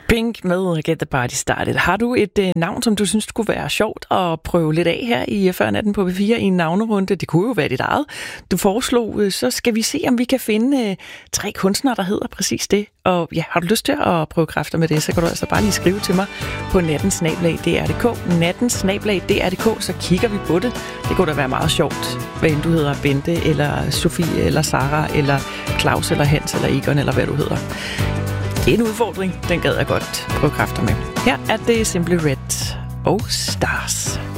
Pink med Get the Party Started. Har du et navn, som du synes kunne være sjovt at prøve lidt af her i Før Natten på P4 i en navnerunde? Det kunne jo være dit eget. Du foreslog, så skal vi se, om vi kan finde 3 kunstnere, der hedder præcis det. Og ja, har du lyst til at prøve kræfter med det, så kan du altså bare lige skrive til mig på natten@dr.dk. Natten@dr.dk, så kigger vi på det. Det kunne da være meget sjovt, hvad end du hedder, Bente, eller Sofie, eller Sara, eller Claus, eller Hans, eller Egon, eller hvad du hedder. Det er en udfordring, den gad jeg godt prøve kræfter med. Her er det Simply Red og Stars.